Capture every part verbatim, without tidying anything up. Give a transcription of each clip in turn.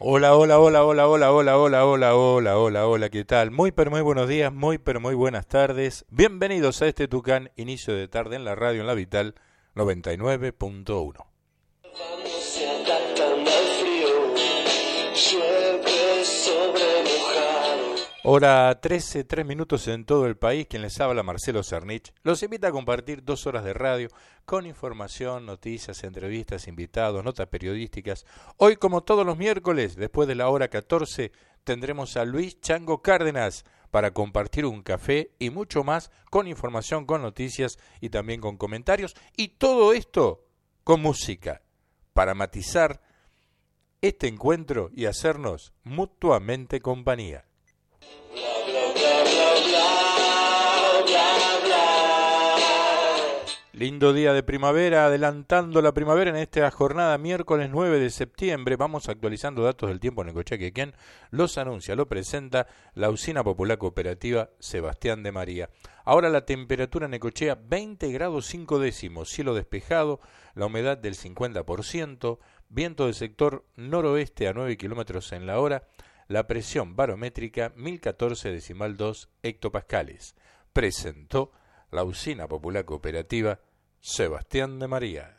Hola, hola, hola, hola, hola, hola, hola, hola, hola, hola, hola, ¿qué tal? Muy, pero muy buenos días, muy, pero muy buenas tardes. Bienvenidos a este Tucán, inicio de tarde en la radio, en la Vital noventa y nueve punto uno. Se adaptan al frío, llueve sobre mojado. Hora trece, tres minutos en todo el país. Quien les habla, Marcelo Cernich, los invita a compartir dos horas de radio con información, noticias, entrevistas, invitados, notas periodísticas. Hoy, como todos los miércoles, después de la hora catorce, tendremos a Luis Chango Cárdenas para compartir un café y mucho más con información, con noticias y también con comentarios. Y todo esto con música para matizar este encuentro y hacernos mutuamente compañía. Bla, bla, bla, bla, bla, bla, bla. Lindo día de primavera, adelantando la primavera en esta jornada miércoles nueve de septiembre. Vamos actualizando datos del tiempo en Necochea, que quien los anuncia, lo presenta la Usina Popular Cooperativa Sebastián de María. Ahora la temperatura en Necochea veinte grados cinco décimos, cielo despejado, la humedad del cincuenta por ciento, viento del sector noroeste a nueve kilómetros en la hora, la presión barométrica mil catorce decimal dos hectopascales. Presentó la Usina Popular Cooperativa Sebastián de María.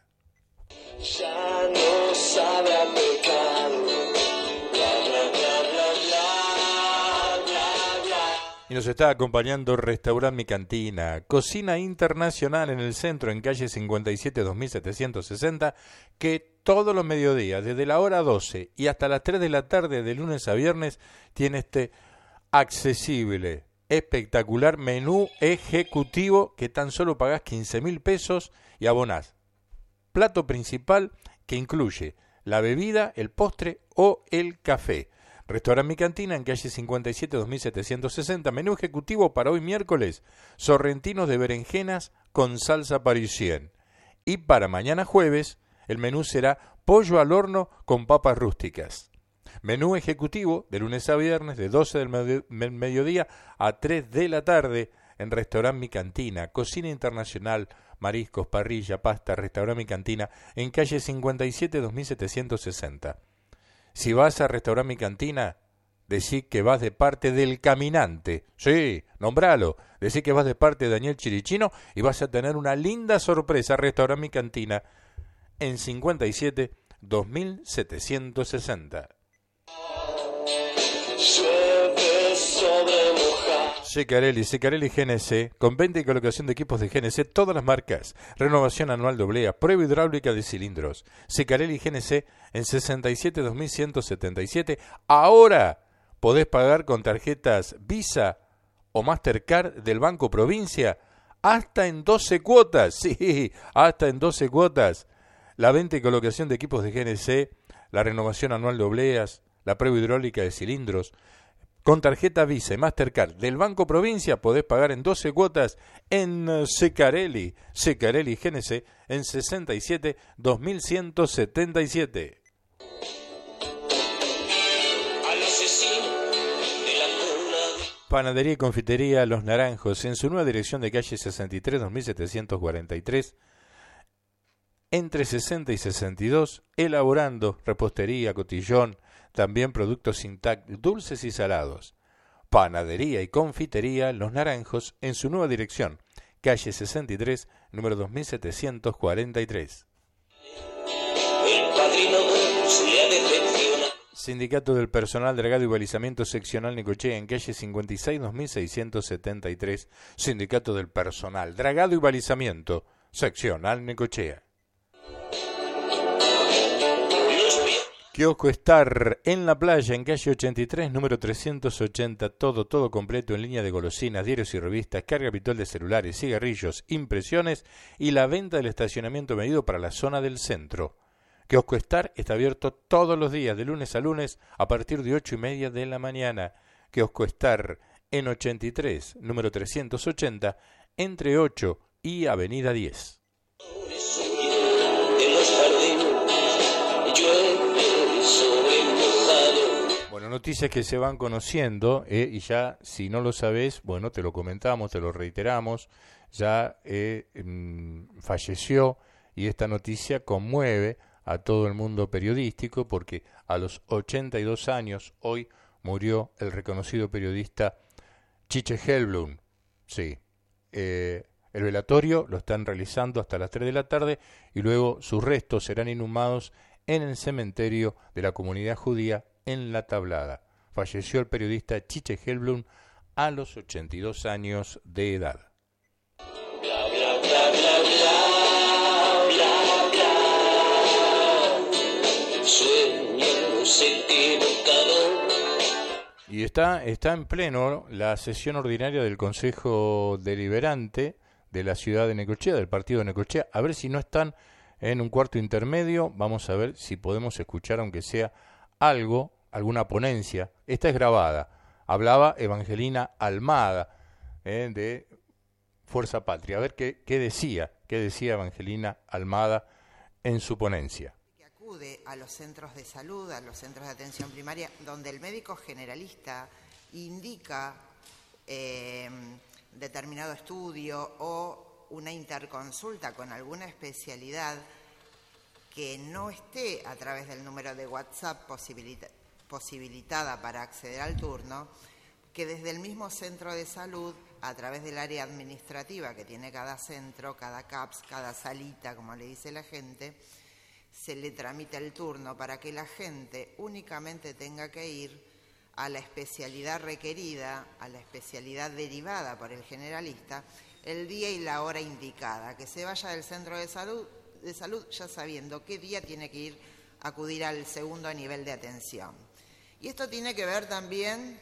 Ya no sabe a pecado. Bla, bla, bla, bla, bla, bla, bla. Y nos está acompañando Restaurant Mi Cantina, cocina internacional en el centro, en calle cincuenta y siete dos mil setecientos sesenta, que todos los mediodías, desde la hora doce y hasta las tres de la tarde, de lunes a viernes, tiene este accesible, espectacular menú ejecutivo que tan solo pagás quince mil pesos y abonás plato principal que incluye la bebida, el postre o el café. Restaurant Mi Cantina en calle cincuenta y siete dos mil setecientos sesenta, menú ejecutivo para hoy miércoles, sorrentinos de berenjenas con salsa parisien. Y para mañana jueves, el menú será pollo al horno con papas rústicas. Menú ejecutivo de lunes a viernes de doce del medio- mediodía a tres de la tarde en Restaurant Mi Cantina, cocina internacional, mariscos, parrilla, pasta, Restaurant Mi Cantina en calle cincuenta y siete dos mil setecientos sesenta. Si vas a Restaurant Mi Cantina, decí que vas de parte del caminante. Sí, nombralo. Decí que vas de parte de Daniel Chirichino y vas a tener una linda sorpresa. Restaurant Mi Cantina en cincuenta y siete dos mil setecientos sesenta. Llueve sobre mojado. Secarelli, Secarelli G N C, con venta y colocación de equipos de G N C, todas las marcas, renovación anual de oblea, prueba hidráulica de cilindros. Secarelli G N C en sesenta y siete dos mil ciento setenta y siete. Ahora podés pagar con tarjetas Visa o Mastercard del Banco Provincia hasta en doce cuotas, sí, hasta en doce cuotas. La venta y colocación de equipos de G N C, la renovación anual de obleas, la prueba hidráulica de cilindros. Con tarjeta Visa y Mastercard del Banco Provincia podés pagar en doce cuotas en Secarelli, Secarelli G N C en sesenta y siete dos mil ciento setenta y siete. Al asesino de la cuna. Panadería y confitería Los Naranjos en su nueva dirección de calle sesenta y tres dos mil setecientos cuarenta y tres, entre sesenta y sesenta y dos, elaborando repostería, cotillón, también productos Intact, dulces y salados. Panadería y confitería Los Naranjos en su nueva dirección, calle sesenta y tres, número dos mil setecientos cuarenta y tres. El padrino se le ha decepcionado. Sindicato del Personal Dragado y Balizamiento Seccional Necochea en calle cincuenta y seis dos mil seiscientos setenta y tres. Sindicato del Personal Dragado y Balizamiento Seccional Necochea. Kiosco Star en la playa, en calle ochenta y tres, número trescientos ochenta, todo, todo completo en línea de golosinas, diarios y revistas, carga habitual de celulares, cigarrillos, impresiones y la venta del estacionamiento medido para la zona del centro. Kiosco Star está abierto todos los días, de lunes a lunes, a partir de ocho y media de la mañana. Kiosco Star en ochenta y tres, número trescientos ochenta, entre ocho y avenida diez. En los jardines llueve sobre mojado. Bueno, noticias que se van conociendo eh, y ya, si no lo sabés, bueno, te lo comentamos, te lo reiteramos, ya eh, mm, falleció y esta noticia conmueve a todo el mundo periodístico, porque a los ochenta y dos años hoy murió el reconocido periodista Chiche Helblum. Sí, eh, el velatorio lo están realizando hasta las tres de la tarde y luego sus restos serán inhumados en el cementerio de la comunidad judía en La Tablada. Falleció el periodista Chiche Helblum a los ochenta y dos años de edad. Bla, bla, bla, bla, bla, bla, bla. Sueños equivocados. Y está, está en pleno la sesión ordinaria del Consejo Deliberante de la ciudad de Necochea, del partido de Necochea. A ver si no están en un cuarto intermedio. Vamos a ver si podemos escuchar, aunque sea algo, alguna ponencia. Esta es grabada. Hablaba Evangelina Almada, eh, de Fuerza Patria. A ver qué, qué decía, qué decía Evangelina Almada en su ponencia. Que acude a los centros de salud, a los centros de atención primaria, donde el médico generalista indica eh, determinado estudio o una interconsulta con alguna especialidad que no esté a través del número de WhatsApp posibilita, posibilitada para acceder al turno, que desde el mismo centro de salud, a través del área administrativa que tiene cada centro, cada C A P S, cada salita, como le dice la gente, se le tramita el turno para que la gente únicamente tenga que ir a la especialidad requerida, a la especialidad derivada por el generalista, el día y la hora indicada, que se vaya del centro de salud, de salud ya sabiendo qué día tiene que ir a acudir al segundo nivel de atención. Y esto tiene que ver también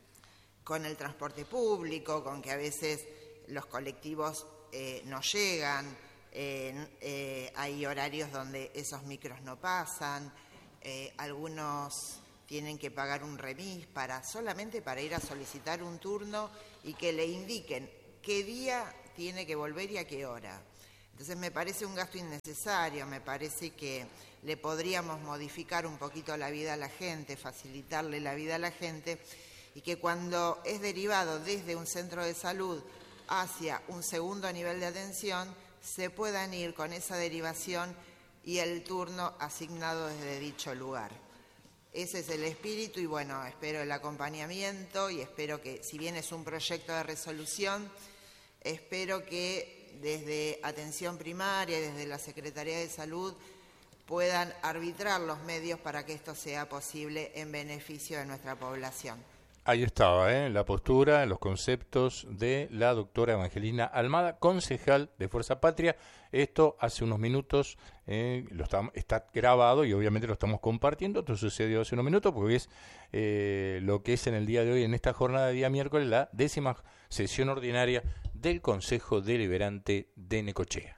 con el transporte público, con que a veces los colectivos eh, no llegan, eh, eh, hay horarios donde esos micros no pasan, eh, algunos tienen que pagar un remis para, solamente para ir a solicitar un turno y que le indiquen qué día tiene que volver y a qué hora. Entonces me parece un gasto innecesario, me parece que le podríamos modificar un poquito la vida a la gente, facilitarle la vida a la gente, y que cuando es derivado desde un centro de salud hacia un segundo nivel de atención, se puedan ir con esa derivación y el turno asignado desde dicho lugar. Ese es el espíritu y bueno, espero el acompañamiento y espero que, si bien es un proyecto de resolución, espero que desde atención primaria y desde la Secretaría de Salud puedan arbitrar los medios para que esto sea posible en beneficio de nuestra población. Ahí estaba, ¿eh? La postura, los conceptos de la doctora Evangelina Almada, concejal de Fuerza Patria. Esto hace unos minutos eh, lo está, está grabado y obviamente lo estamos compartiendo. Esto sucedió hace unos minutos porque es eh, lo que es en el día de hoy, en esta jornada de día miércoles, la décima sesión ordinaria del Consejo Deliberante de Necochea.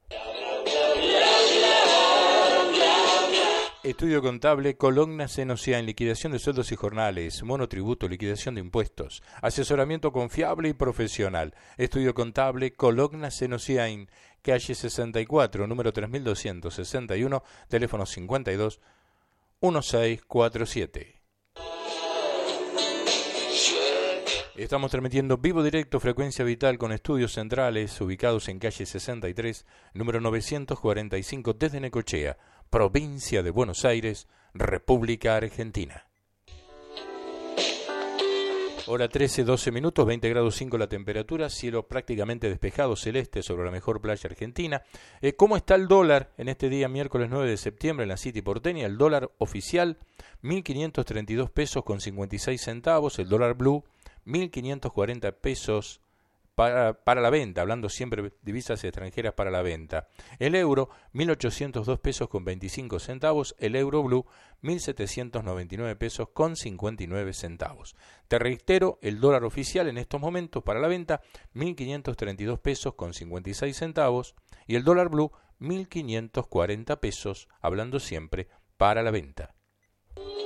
Estudio contable, Cologna Cenocea en liquidación de sueldos y jornales, monotributo, liquidación de impuestos, asesoramiento confiable y profesional. Estudio contable, Cologna Cenocea en calle sesenta y cuatro, número tres mil doscientos sesenta y uno, teléfono cincuenta y dos, dieciséis cuarenta y siete. Estamos transmitiendo vivo directo Frecuencia Vital con estudios centrales ubicados en calle sesenta y tres, número novecientos cuarenta y cinco, desde Necochea, provincia de Buenos Aires, República Argentina. Hora trece, doce minutos, veinte grados cinco la temperatura, cielo prácticamente despejado, celeste sobre la mejor playa argentina. Eh, ¿Cómo está el dólar en este día miércoles nueve de septiembre en la City porteña? El dólar oficial, mil quinientos treinta y dos pesos con cincuenta y seis centavos, el dólar blue, mil quinientos cuarenta pesos para, para la venta, hablando siempre de divisas extranjeras para la venta. El euro, mil ochocientos dos pesos con veinticinco centavos, el euro blue, mil setecientos noventa y nueve pesos con cincuenta y nueve centavos. Te reitero, el dólar oficial en estos momentos para la venta, mil quinientos treinta y dos pesos con cincuenta y seis centavos, y el dólar blue, mil quinientos cuarenta pesos, hablando siempre para la venta.